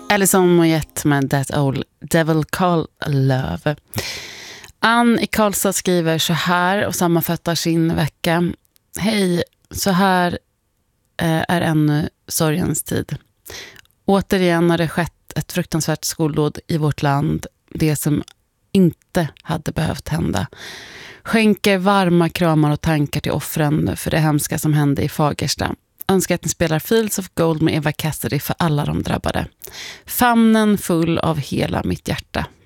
Alison Moyet med That Old Devil Call Love. Ann i Karlstad skriver så här och sammanfattar sin vecka. Hej, så här är ännu sorgens tid. Återigen har det skett ett fruktansvärt skoldåd i vårt land. Det som inte hade behövt hända. Skänker varma kramar och tankar till offren för det hemska som hände i Fagersta. Önskar att ni spelar Fields of Gold med Eva Cassidy för alla de drabbade. Famnen full av hela mitt hjärta.